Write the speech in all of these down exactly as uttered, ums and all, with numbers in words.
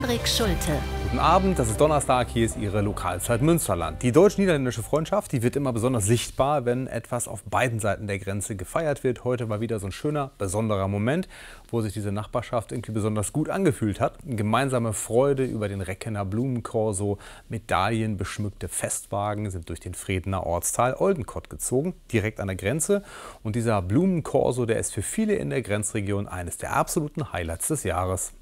Rick Schulte. Guten Abend, das ist Donnerstag, hier ist Ihre Lokalzeit Münsterland. Die deutsch-niederländische Freundschaft, die wird immer besonders sichtbar, wenn etwas auf beiden Seiten der Grenze gefeiert wird. Heute war wieder so ein schöner, besonderer Moment, wo sich diese Nachbarschaft irgendwie besonders gut angefühlt hat. Gemeinsame Freude über den Reckener Blumenkorso, medaillenbeschmückte Festwagen sind durch den Fredener Ortsteil Oldenkott gezogen, direkt an der Grenze. Und dieser Blumenkorso, der ist für viele in der Grenzregion eines der absoluten Highlights des Jahres.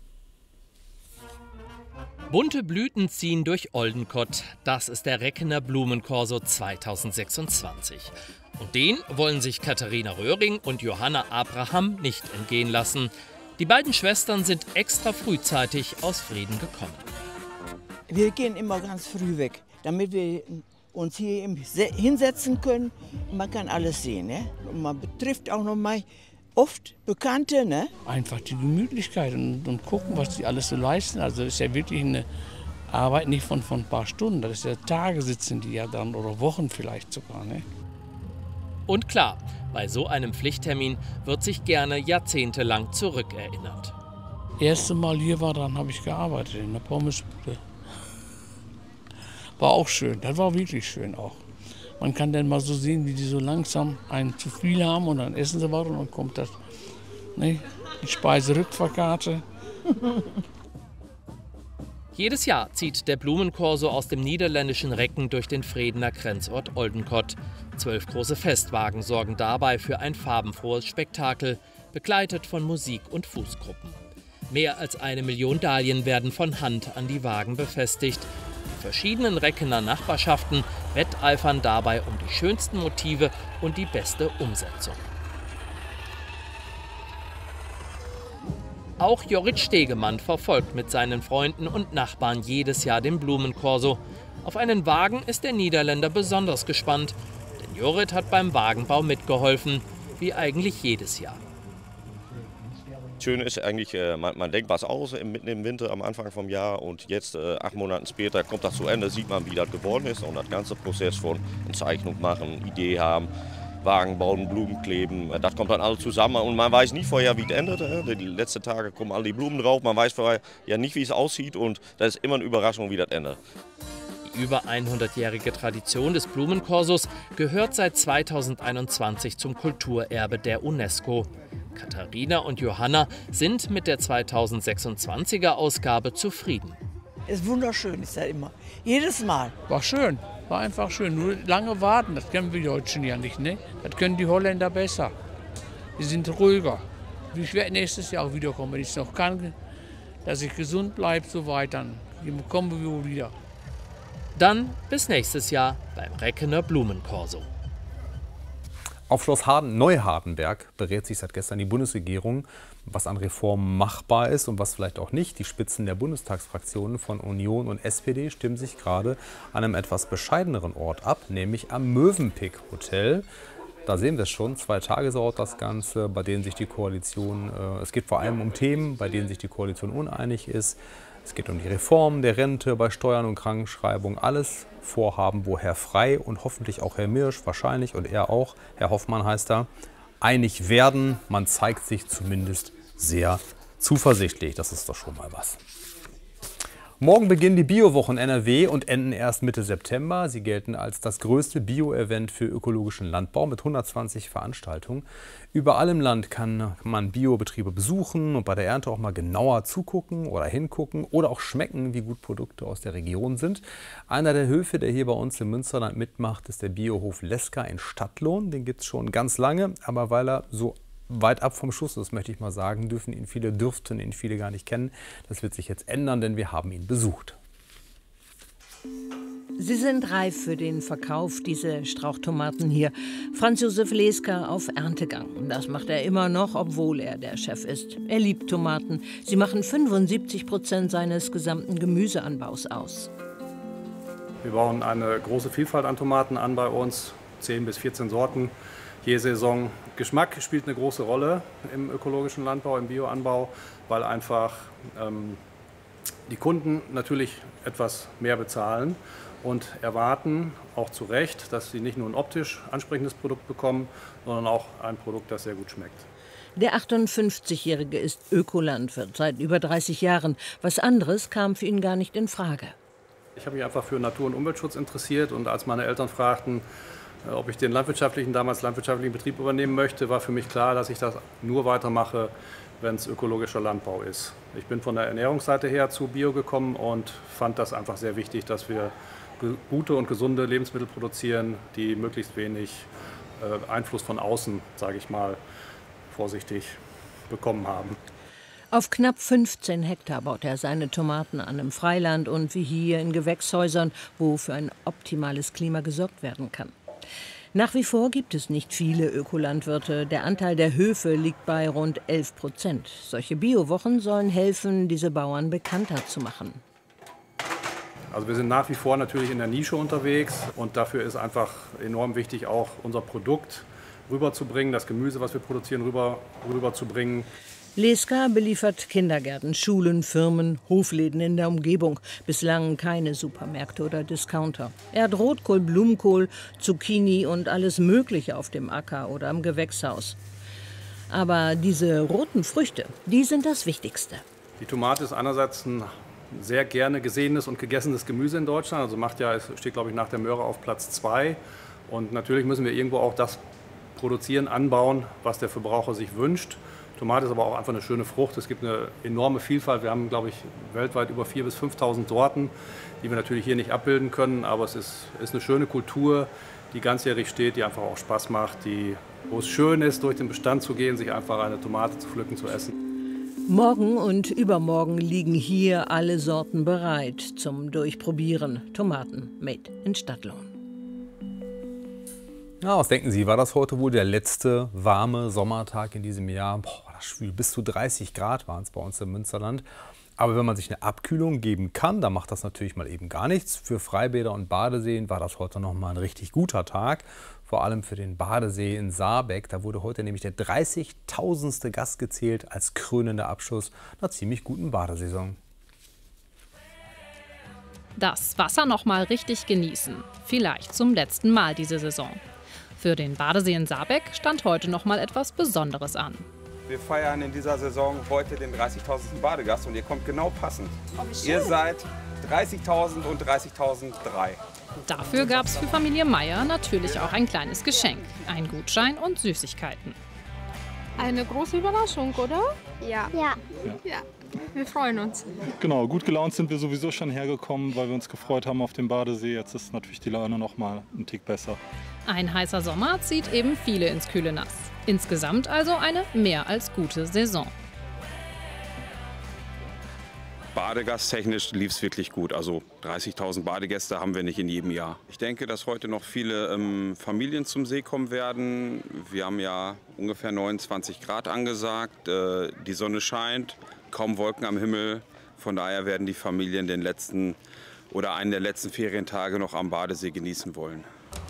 Bunte Blüten ziehen durch Oldenkott. Das ist der Reckener Blumenkorso zweitausendsechsundzwanzig. Und den wollen sich Katharina Röhring und Johanna Abraham nicht entgehen lassen. Die beiden Schwestern sind extra frühzeitig aus Frieden gekommen. Wir gehen immer ganz früh weg, damit wir uns hier hinsetzen können. Man kann alles sehen, ne? Und man betrifft auch noch mal oft Bekannte, ne? Einfach die Gemütlichkeit und, und gucken, was die alles so leisten. Also das ist ja wirklich eine Arbeit nicht von, von ein paar Stunden. Das ist ja Tage sitzen die ja dann oder Wochen vielleicht sogar, ne? Und klar, bei so einem Pflichttermin wird sich gerne jahrzehntelang zurückerinnert. Das erste Mal hier war, dann habe ich gearbeitet in der Pommesbude. War auch schön, das war wirklich schön auch. Man kann dann mal so sehen, wie die so langsam einen zu viel haben und dann essen sie was und dann kommt das, ne, die Speiserückfahrkarte. Jedes Jahr zieht der Blumenkorso aus dem niederländischen Recken durch den Fredener Grenzort Oldenkott. Zwölf große Festwagen sorgen dabei für ein farbenfrohes Spektakel, begleitet von Musik und Fußgruppen. Mehr als eine Million Dahlien werden von Hand an die Wagen befestigt. Die verschiedenen Reckener Nachbarschaften wetteifern dabei um die schönsten Motive und die beste Umsetzung. Auch Jorrit Stegemann verfolgt mit seinen Freunden und Nachbarn jedes Jahr den Blumenkorso. Auf einen Wagen ist der Niederländer besonders gespannt, denn Jorrit hat beim Wagenbau mitgeholfen, wie eigentlich jedes Jahr. Schön ist eigentlich, man, man denkt was aus mitten im Winter am Anfang vom Jahr und jetzt, äh, acht Monate später, kommt das zu Ende, sieht man, wie das geworden ist und das ganze Prozess von Zeichnung machen, Idee haben, Wagen bauen, Blumen kleben, das kommt dann alles zusammen und man weiß nie vorher, wie es endet. Die letzten Tage kommen alle die Blumen drauf, man weiß vorher ja nicht, wie es aussieht und das ist immer eine Überraschung, wie das endet. Die über hundertjährige Tradition des Blumenkorsos gehört seit zweitausendeinundzwanzig zum Kulturerbe der UNESCO. Katharina und Johanna sind mit der zweitausendsechsundzwanziger Ausgabe zufrieden. Ist wunderschön, ist ja immer. Jedes Mal. War schön, war einfach schön. Nur lange warten, das können wir Deutschen ja nicht, ne? Das können die Holländer besser. Die sind ruhiger. Ich werde nächstes Jahr auch wiederkommen, wenn ich es noch kann, dass ich gesund bleibe, so weiter. Dann kommen wir wohl wieder. Dann bis nächstes Jahr beim Reckener Blumenkorso. Auf Schloss Harden, Neuhardenberg berät sich seit gestern die Bundesregierung, was an Reformen machbar ist und was vielleicht auch nicht. Die Spitzen der Bundestagsfraktionen von Union und S P D stimmen sich gerade an einem etwas bescheideneren Ort ab, nämlich am Mövenpick Hotel. Da sehen wir es schon, zwei Tage dauert das Ganze, bei denen sich die Koalition, äh, es geht vor allem um Themen, bei denen sich die Koalition uneinig ist. Es geht um die Reform der Rente bei Steuern und Krankenschreibung, alles Vorhaben, wo Herr Frey und hoffentlich auch Herr Mirsch, wahrscheinlich und er auch, Herr Hoffmann heißt er, einig werden. Man zeigt sich zumindest sehr zuversichtlich, das ist doch schon mal was. Morgen beginnen die Biowochen N R W und enden erst Mitte September. Sie gelten als das größte Bio-Event für ökologischen Landbau mit hundertzwanzig Veranstaltungen. Überall im Land kann man Biobetriebe besuchen und bei der Ernte auch mal genauer zugucken oder hingucken oder auch schmecken, wie gut Produkte aus der Region sind. Einer der Höfe, der hier bei uns im Münsterland mitmacht, ist der Biohof Leska in Stadtlohn. Den gibt es schon ganz lange, aber weil er so weit ab vom Schuss ist, möchte ich mal sagen, dürfen ihn viele, dürften ihn viele gar nicht kennen. Das wird sich jetzt ändern, denn wir haben ihn besucht. Sie sind reif für den Verkauf, diese Strauchtomaten hier. Franz Josef Leska auf Erntegang. Das macht er immer noch, obwohl er der Chef ist. Er liebt Tomaten. Sie machen fünfundsiebzig Prozent seines gesamten Gemüseanbaus aus. Wir bauen eine große Vielfalt an Tomaten an bei uns, zehn bis vierzehn Sorten. Je Saison. Geschmack spielt eine große Rolle im ökologischen Landbau, im Bioanbau, weil einfach ähm, die Kunden natürlich etwas mehr bezahlen und erwarten, auch zu Recht, dass sie nicht nur ein optisch ansprechendes Produkt bekommen, sondern auch ein Produkt, das sehr gut schmeckt. Der achtundfünfzigjährige ist Ökolandwirt seit über dreißig Jahren. Was anderes kam für ihn gar nicht in Frage. Ich habe mich einfach für Natur- und Umweltschutz interessiert und als meine Eltern fragten, ob ich den landwirtschaftlichen, damals landwirtschaftlichen Betrieb übernehmen möchte, war für mich klar, dass ich das nur weitermache, wenn es ökologischer Landbau ist. Ich bin von der Ernährungsseite her zu Bio gekommen und fand das einfach sehr wichtig, dass wir gute und gesunde Lebensmittel produzieren, die möglichst wenig äh, Einfluss von außen, sage ich mal, vorsichtig bekommen haben. Auf knapp fünfzehn Hektar baut er seine Tomaten an im Freiland und wie hier in Gewächshäusern, wo für ein optimales Klima gesorgt werden kann. Nach wie vor gibt es nicht viele Ökolandwirte. Der Anteil der Höfe liegt bei rund elf Prozent. Solche Biowochen sollen helfen, diese Bauern bekannter zu machen. Also wir sind nach wie vor natürlich in der Nische unterwegs und dafür ist einfach enorm wichtig, auch unser Produkt rüberzubringen, das Gemüse, was wir produzieren, rüber, rüberzubringen. Leska beliefert Kindergärten, Schulen, Firmen, Hofläden in der Umgebung. Bislang keine Supermärkte oder Discounter. Er hat Rotkohl, Blumenkohl, Zucchini und alles Mögliche auf dem Acker oder im Gewächshaus. Aber diese roten Früchte, die sind das Wichtigste. Die Tomate ist einerseits ein sehr gerne gesehenes und gegessenes Gemüse in Deutschland. Also macht ja, es steht glaube ich nach der Möhre auf Platz zwei. Und natürlich müssen wir irgendwo auch das produzieren, anbauen, was der Verbraucher sich wünscht. Tomate ist aber auch einfach eine schöne Frucht. Es gibt eine enorme Vielfalt. Wir haben, glaube ich, weltweit über viertausend bis fünftausend Sorten, die wir natürlich hier nicht abbilden können. Aber es ist, ist eine schöne Kultur, die ganzjährig steht, die einfach auch Spaß macht, die, wo es schön ist, durch den Bestand zu gehen, sich einfach eine Tomate zu pflücken, zu essen. Morgen und übermorgen liegen hier alle Sorten bereit zum Durchprobieren. Tomaten made in Stadtlohn. Ja, was denken Sie, war das heute wohl der letzte warme Sommertag in diesem Jahr? Boah, war das schwül. Bis zu dreißig Grad waren es bei uns im Münsterland. Aber wenn man sich eine Abkühlung geben kann, dann macht das natürlich mal eben gar nichts. Für Freibäder und Badeseen war das heute noch mal ein richtig guter Tag. Vor allem für den Badesee in Saarbeck. Da wurde heute nämlich der dreißigtausendste Gast gezählt als krönender Abschluss einer ziemlich guten Badesaison. Das Wasser noch mal richtig genießen. Vielleicht zum letzten Mal diese Saison. Für den Badesee in Saarbeck stand heute noch mal etwas Besonderes an. Wir feiern in dieser Saison heute den dreißigtausendsten Badegast und ihr kommt genau passend. Oh, ihr seid dreißigtausend und dreißigtausenddrei. Dafür gab es für Familie Meier natürlich auch ein kleines Geschenk. Ein Gutschein und Süßigkeiten. Eine große Überraschung, oder? Ja. Ja. Ja. Wir freuen uns. Genau, gut gelaunt sind wir sowieso schon hergekommen, weil wir uns gefreut haben auf den Badesee. Jetzt ist natürlich die Laune noch mal ein Tick besser. Ein heißer Sommer zieht eben viele ins kühle Nass. Insgesamt also eine mehr als gute Saison. Badegasttechnisch lief es wirklich gut. Also dreißigtausend Badegäste haben wir nicht in jedem Jahr. Ich denke, dass heute noch viele ähm, Familien zum See kommen werden. Wir haben ja ungefähr neunundzwanzig Grad angesagt. Äh, die Sonne scheint, kaum Wolken am Himmel. Von daher werden die Familien den letzten oder einen der letzten Ferientage noch am Badesee genießen wollen.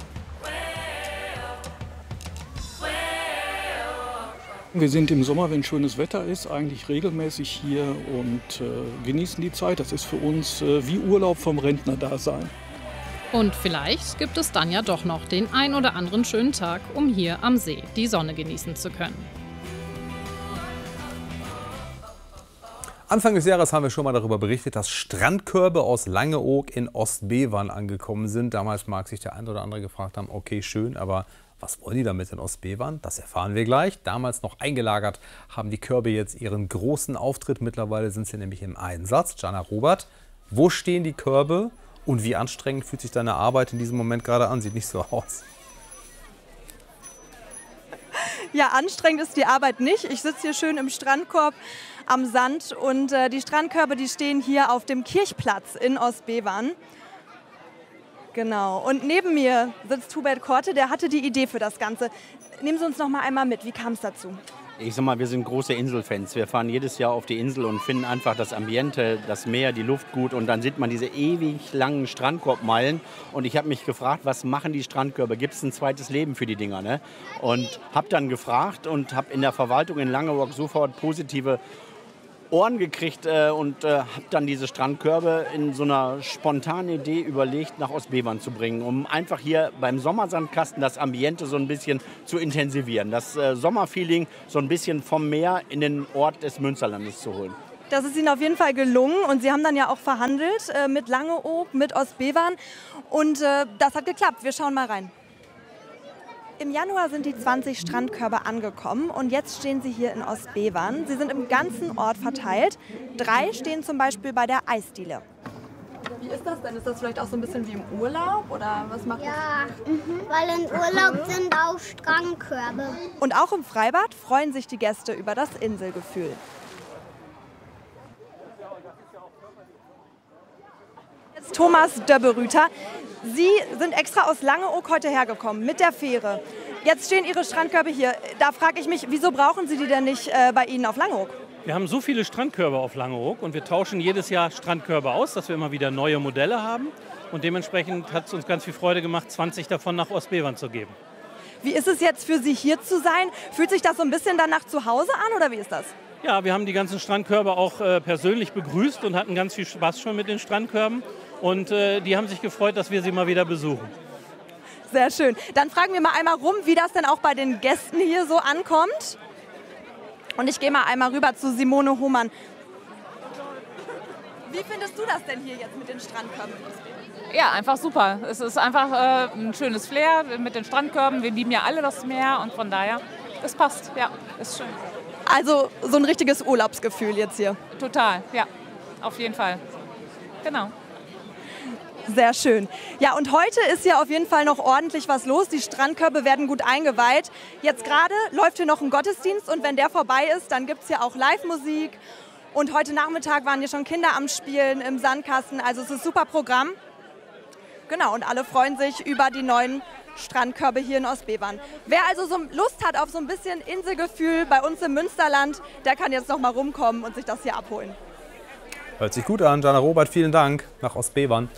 Wir sind im Sommer, wenn schönes Wetter ist, eigentlich regelmäßig hier und äh, genießen die Zeit. Das ist für uns äh, wie Urlaub vom Rentnerdasein. Und vielleicht gibt es dann ja doch noch den ein oder anderen schönen Tag, um hier am See die Sonne genießen zu können. Anfang des Jahres haben wir schon mal darüber berichtet, dass Strandkörbe aus Langeoog in Ostbevern angekommen sind. Damals mag sich der ein oder andere gefragt haben, okay, schön, aber was wollen die damit in Ostbevern? Das erfahren wir gleich. Damals noch eingelagert haben die Körbe jetzt ihren großen Auftritt. Mittlerweile sind sie nämlich im Einsatz. Jana Robert, wo stehen die Körbe und wie anstrengend fühlt sich deine Arbeit in diesem Moment gerade an? Sieht nicht so aus. Ja, anstrengend ist die Arbeit nicht. Ich sitze hier schön im Strandkorb am Sand und äh, die Strandkörbe, die stehen hier auf dem Kirchplatz in Ostbevern. Genau. Und neben mir sitzt Hubert Korte, der hatte die Idee für das Ganze. Nehmen Sie uns noch mal einmal mit. Wie kam es dazu? Ich sag mal, wir sind große Inselfans. Wir fahren jedes Jahr auf die Insel und finden einfach das Ambiente, das Meer, die Luft gut. Und dann sieht man diese ewig langen Strandkorbmeilen. Und ich habe mich gefragt, was machen die Strandkörbe? Gibt es ein zweites Leben für die Dinger? Ne? Und habe dann gefragt und habe in der Verwaltung in Langeoog sofort positive Ohren gekriegt äh, und äh, habe dann diese Strandkörbe in so einer spontanen Idee überlegt, nach Ostbevern zu bringen, um einfach hier beim Sommersandkasten das Ambiente so ein bisschen zu intensivieren. Das äh, Sommerfeeling so ein bisschen vom Meer in den Ort des Münsterlandes zu holen. Das ist Ihnen auf jeden Fall gelungen und Sie haben dann ja auch verhandelt äh, mit Langeoog, mit Ostbevern und äh, das hat geklappt. Wir schauen mal rein. Im Januar sind die zwanzig Strandkörbe angekommen und jetzt stehen sie hier in Ostbevern. Sie sind im ganzen Ort verteilt. Drei stehen zum Beispiel bei der Eisdiele. Wie ist das denn? Ist das vielleicht auch so ein bisschen wie im Urlaub oder was macht Ja, mhm. weil im Urlaub sind auch Strandkörbe. Und auch im Freibad freuen sich die Gäste über das Inselgefühl. Jetzt Thomas Döbberüter. Sie sind extra aus Langeoog heute hergekommen mit der Fähre. Jetzt stehen Ihre Strandkörbe hier. Da frage ich mich, wieso brauchen Sie die denn nicht äh, bei Ihnen auf Langeoog? Wir haben so viele Strandkörbe auf Langeoog und wir tauschen jedes Jahr Strandkörbe aus, dass wir immer wieder neue Modelle haben. Und dementsprechend hat es uns ganz viel Freude gemacht, zwanzig davon nach Ostbevern zu geben. Wie ist es jetzt für Sie hier zu sein? Fühlt sich das so ein bisschen dann nach zu Hause an oder wie ist das? Ja, wir haben die ganzen Strandkörbe auch äh, persönlich begrüßt und hatten ganz viel Spaß schon mit den Strandkörben. Und äh, die haben sich gefreut, dass wir sie mal wieder besuchen. Sehr schön. Dann fragen wir mal einmal rum, wie das denn auch bei den Gästen hier so ankommt. Und ich gehe mal einmal rüber zu Simone Hohmann. Wie findest du das denn hier jetzt mit den Strandkörben? Ja, einfach super. Es ist einfach äh, ein schönes Flair mit den Strandkörben. Wir lieben ja alle das Meer und von daher, es passt. Ja, ist schön. Also so ein richtiges Urlaubsgefühl jetzt hier? Total, ja, auf jeden Fall. Genau. Sehr schön. Ja, und heute ist ja auf jeden Fall noch ordentlich was los. Die Strandkörbe werden gut eingeweiht. Jetzt gerade läuft hier noch ein Gottesdienst und wenn der vorbei ist, dann gibt es ja auch Live-Musik. Und heute Nachmittag waren hier schon Kinder am Spielen im Sandkasten. Also es ist ein super Programm. Genau, und alle freuen sich über die neuen Strandkörbe hier in Ostbevern. Wer also so Lust hat auf so ein bisschen Inselgefühl bei uns im Münsterland, der kann jetzt noch mal rumkommen und sich das hier abholen. Hört sich gut an. Jana Robert, vielen Dank nach Ostbevern.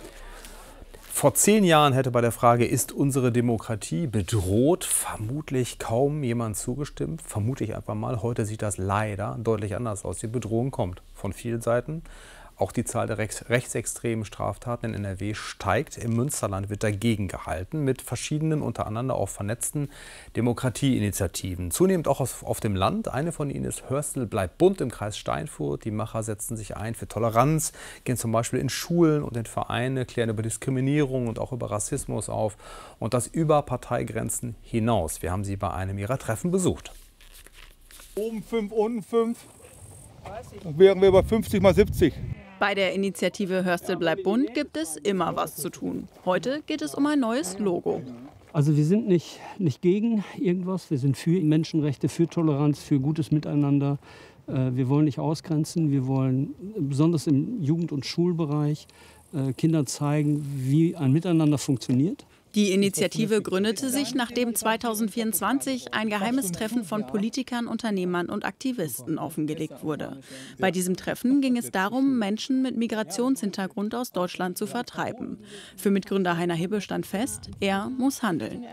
Vor zehn Jahren hätte bei der Frage, ist unsere Demokratie bedroht, vermutlich kaum jemand zugestimmt. Vermute ich einfach mal. Heute sieht das leider deutlich anders aus. Die Bedrohung kommt von vielen Seiten. Auch die Zahl der rechtsextremen Straftaten in N R W steigt. Im Münsterland wird dagegen gehalten mit verschiedenen, untereinander auch vernetzten Demokratieinitiativen. Zunehmend auch auf dem Land. Eine von ihnen ist Hörstel bleibt bunt im Kreis Steinfurt. Die Macher setzen sich ein für Toleranz, gehen zum Beispiel in Schulen und in Vereine, klären über Diskriminierung und auch über Rassismus auf. Und das über Parteigrenzen hinaus. Wir haben sie bei einem ihrer Treffen besucht. Oben fünf, unten fünf. Dann wären wir bei fünfzig mal siebzig. Bei der Initiative Hörstel bleibt bunt gibt es immer was zu tun. Heute geht es um ein neues Logo. Also wir sind nicht, nicht gegen irgendwas, wir sind für Menschenrechte, für Toleranz, für gutes Miteinander. Wir wollen nicht ausgrenzen, wir wollen besonders im Jugend- und Schulbereich Kindern zeigen, wie ein Miteinander funktioniert. Die Initiative gründete sich, nachdem zweitausendvierundzwanzig ein geheimes Treffen von Politikern, Unternehmern und Aktivisten offengelegt wurde. Bei diesem Treffen ging es darum, Menschen mit Migrationshintergrund aus Deutschland zu vertreiben. Für Mitgründer Heiner Hibbe stand fest, er muss handeln.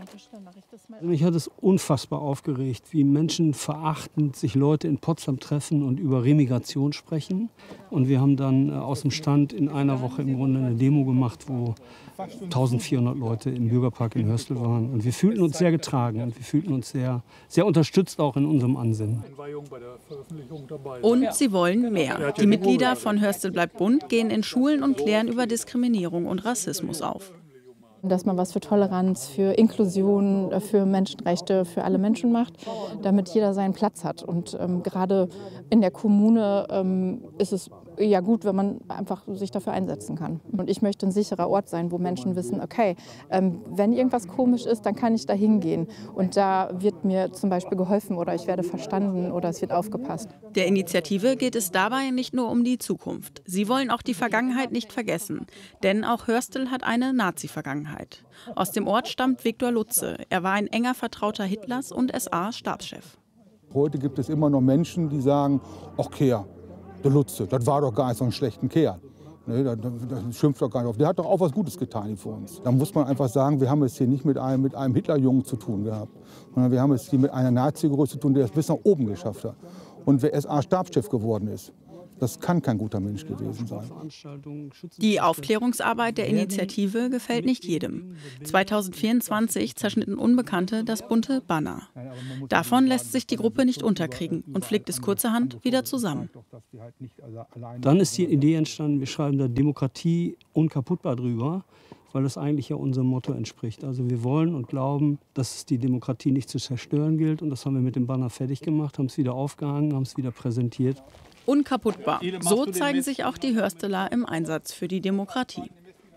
Mich hat es unfassbar aufgeregt, wie menschenverachtend sich Leute in Potsdam treffen und über Remigration sprechen. Und wir haben dann aus dem Stand in einer Woche im Grunde eine Demo gemacht, wo eintausendvierhundert Leute im Bürgerpark in Hörstel waren. Und wir fühlten uns sehr getragen und wir fühlten uns sehr, sehr unterstützt auch in unserem Ansinnen. Und sie wollen mehr. Die Mitglieder von Hörstel bleibt bunt gehen in Schulen und klären über Diskriminierung und Rassismus auf. Dass man was für Toleranz, für Inklusion, für Menschenrechte, für alle Menschen macht, damit jeder seinen Platz hat. Und ähm, gerade in der Kommune ähm, ist es ja gut, wenn man einfach sich dafür einsetzen kann. Und ich möchte ein sicherer Ort sein, wo Menschen wissen, okay, ähm, wenn irgendwas komisch ist, dann kann ich da hingehen. Und da wird mir zum Beispiel geholfen oder ich werde verstanden oder es wird aufgepasst. Der Initiative geht es dabei nicht nur um die Zukunft. Sie wollen auch die Vergangenheit nicht vergessen. Denn auch Hörstel hat eine Nazi-Vergangenheit. Aus dem Ort stammt Viktor Lutze. Er war ein enger Vertrauter Hitlers und S A-Stabschef. Heute gibt es immer noch Menschen, die sagen, ach Kerl, der Lutze, das war doch gar nicht so ein schlechter Kerl. Nee, das, das schimpft doch gar nicht auf. Der hat doch auch was Gutes getan für uns. Da muss man einfach sagen, wir haben es hier nicht mit einem, mit einem Hitlerjungen zu tun gehabt, sondern wir haben es hier mit einer Nazi-Größe zu tun, der es bis nach oben geschafft hat. und wer S A-Stabschef geworden ist. Das kann kein guter Mensch gewesen sein. Die Aufklärungsarbeit der Initiative gefällt nicht jedem. zweitausendvierundzwanzig zerschnitten Unbekannte das bunte Banner. Davon lässt sich die Gruppe nicht unterkriegen und flickt es kurzerhand wieder zusammen. Dann ist die Idee entstanden, wir schreiben da Demokratie unkaputtbar drüber, weil das eigentlich ja unserem Motto entspricht. Also wir wollen und glauben, dass es die Demokratie nicht zu zerstören gilt. Und das haben wir mit dem Banner fertig gemacht, haben es wieder aufgehangen, haben es wieder präsentiert. Unkaputtbar. So zeigen sich auch die Hörsteler im Einsatz für die Demokratie.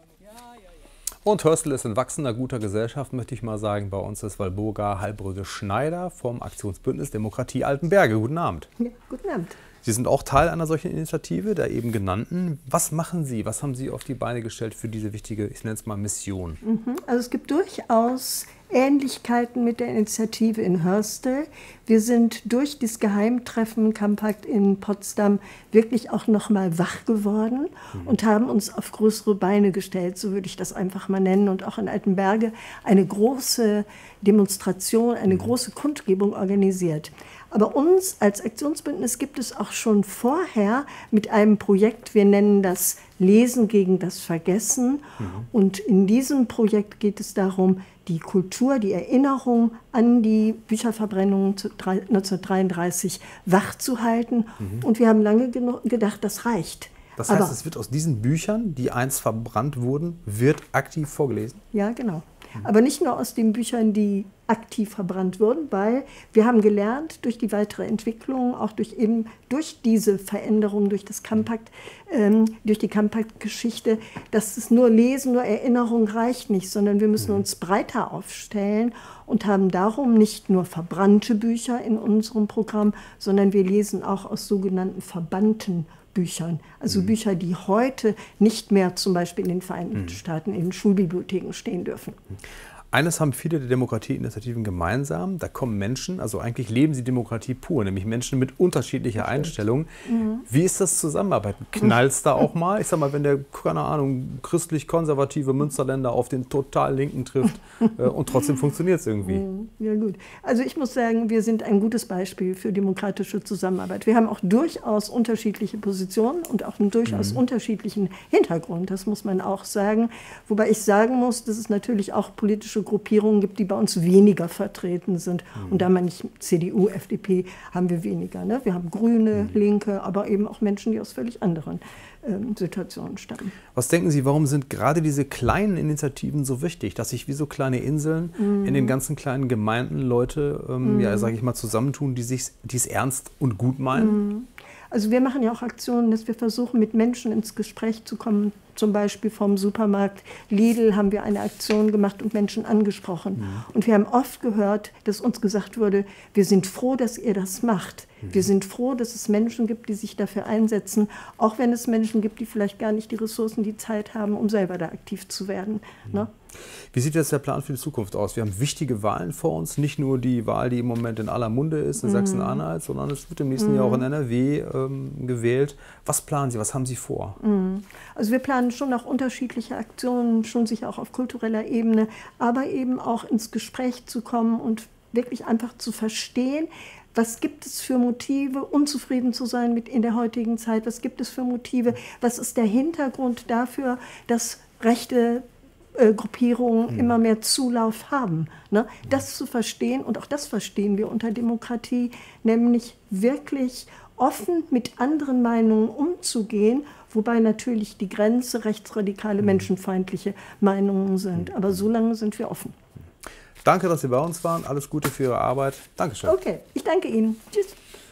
Und Hörstel ist in wachsender guter Gesellschaft, möchte ich mal sagen. Bei uns ist Walburga Halbröde-Schneider vom Aktionsbündnis Demokratie Altenberge. Guten Abend. Ja, guten Abend. Sie sind auch Teil einer solchen Initiative, der eben genannten. Was machen Sie? Was haben Sie auf die Beine gestellt für diese wichtige, ich nenne es mal Mission? Also es gibt durchaus Ähnlichkeiten mit der Initiative in Hörstel. Wir sind durch das Geheimtreffen Kampakt in Potsdam wirklich auch noch mal wach geworden mhm. und haben uns auf größere Beine gestellt, so würde ich das einfach mal nennen. Und auch in Altenberge eine große Demonstration, eine mhm. große Kundgebung organisiert. Aber uns als Aktionsbündnis gibt es auch schon vorher mit einem Projekt, wir nennen das Lesen gegen das Vergessen. Mhm. Und in diesem Projekt geht es darum, die Kultur, die Erinnerung an die Bücherverbrennungen neunzehnhundertdreiunddreißig wachzuhalten. Mhm. Und wir haben lange gedacht, das reicht. Das heißt, Aber, es wird aus diesen Büchern, die einst verbrannt wurden, wird aktiv vorgelesen? Ja, genau. Aber nicht nur aus den Büchern, die aktiv verbrannt wurden, weil wir haben gelernt durch die weitere Entwicklung, auch durch eben durch diese Veränderung, durch das Kampakt, ähm, durch die Kampakt-Geschichte, dass es nur Lesen, nur Erinnerung reicht nicht, sondern wir müssen uns breiter aufstellen und haben darum nicht nur verbrannte Bücher in unserem Programm, sondern wir lesen auch aus sogenannten verbannten Büchern, also mhm. Bücher, die heute nicht mehr zum Beispiel in den Vereinigten mhm. Staaten in den Schulbibliotheken stehen dürfen. Eines haben viele der Demokratieinitiativen gemeinsam, da kommen Menschen, also eigentlich leben sie Demokratie pur, nämlich Menschen mit unterschiedlicher Einstellung. Mhm. Wie ist das Zusammenarbeiten? Knallt es da auch mal? Ich sag mal, wenn der, keine Ahnung, christlich-konservative Münsterländer auf den total Linken trifft äh, und trotzdem funktioniert es irgendwie. Ja gut, also ich muss sagen, wir sind ein gutes Beispiel für demokratische Zusammenarbeit. Wir haben auch durchaus unterschiedliche Positionen und auch einen durchaus mhm. unterschiedlichen Hintergrund, das muss man auch sagen. Wobei ich sagen muss, dass es natürlich auch politische Gruppierungen gibt, die bei uns weniger vertreten sind. Mhm. Und da meine ich C D U, F D P, haben wir weniger. Ne? Wir haben Grüne, mhm. Linke, aber eben auch Menschen, die aus völlig anderen ähm, Situationen stammen. Was denken Sie, warum sind gerade diese kleinen Initiativen so wichtig, dass sich wie so kleine Inseln mhm. in den ganzen kleinen Gemeinden Leute, ähm, mhm. ja, sage ich mal, zusammentun, die sich, die es ernst und gut meinen? Mhm. Also wir machen ja auch Aktionen, dass wir versuchen, mit Menschen ins Gespräch zu kommen. Zum Beispiel vom Supermarkt Lidl haben wir eine Aktion gemacht und Menschen angesprochen. Mhm. Und wir haben oft gehört, dass uns gesagt wurde, wir sind froh, dass ihr das macht. Mhm. Wir sind froh, dass es Menschen gibt, die sich dafür einsetzen, auch wenn es Menschen gibt, die vielleicht gar nicht die Ressourcen, die Zeit haben, um selber da aktiv zu werden. Mhm. Ne? Wie sieht jetzt der Plan für die Zukunft aus? Wir haben wichtige Wahlen vor uns, nicht nur die Wahl, die im Moment in aller Munde ist, in mhm. Sachsen-Anhalt, sondern es wird im nächsten mhm. Jahr auch in N R W ähm, gewählt. Was planen Sie, was haben Sie vor? Mhm. Also wir planen schon auch unterschiedliche Aktionen, schon sicher auch auf kultureller Ebene, aber eben auch ins Gespräch zu kommen und wirklich einfach zu verstehen, was gibt es für Motive, unzufrieden zu sein mit in der heutigen Zeit? Was gibt es für Motive? Was ist der Hintergrund dafür, dass rechte Äh, Gruppierungen mhm. immer mehr Zulauf haben. Ne? Das zu verstehen, und auch das verstehen wir unter Demokratie, nämlich wirklich offen mit anderen Meinungen umzugehen, wobei natürlich die Grenze rechtsradikale, mhm. menschenfeindliche Meinungen sind. Aber so lange sind wir offen. Danke, dass Sie bei uns waren. Alles Gute für Ihre Arbeit. Dankeschön. Okay, ich danke Ihnen. Tschüss.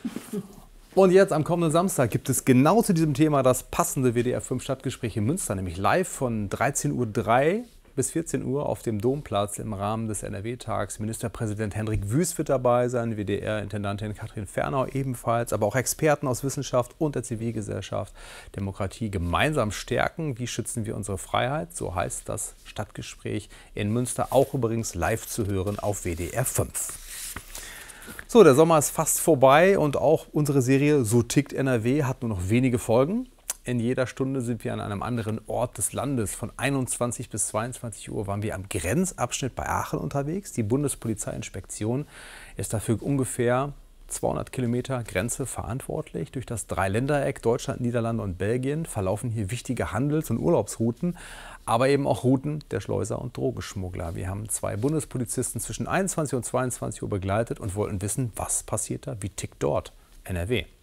Und jetzt am kommenden Samstag gibt es genau zu diesem Thema das passende W D R fünf Stadtgespräch in Münster, nämlich live von dreizehn Uhr drei bis vierzehn Uhr auf dem Domplatz im Rahmen des N R W-Tags. Ministerpräsident Hendrik Wüst wird dabei sein, W D R-Intendantin Katrin Fernau ebenfalls, aber auch Experten aus Wissenschaft und der Zivilgesellschaft. Demokratie gemeinsam stärken. Wie schützen wir unsere Freiheit? So heißt das Stadtgespräch in Münster, auch übrigens live zu hören auf W D R fünf. So, der Sommer ist fast vorbei und auch unsere Serie So tickt N R W hat nur noch wenige Folgen. In jeder Stunde sind wir an einem anderen Ort des Landes. Von einundzwanzig bis zweiundzwanzig Uhr waren wir am Grenzabschnitt bei Aachen unterwegs. Die Bundespolizeiinspektion ist dafür ungefähr zweihundert Kilometer Grenze verantwortlich. Durch das Dreiländereck Deutschland, Niederlande und Belgien verlaufen hier wichtige Handels- und Urlaubsrouten, aber eben auch Routen der Schleuser und Drogenschmuggler. Wir haben zwei Bundespolizisten zwischen einundzwanzig und zweiundzwanzig Uhr begleitet und wollten wissen, was passiert da, wie tickt dort N R W.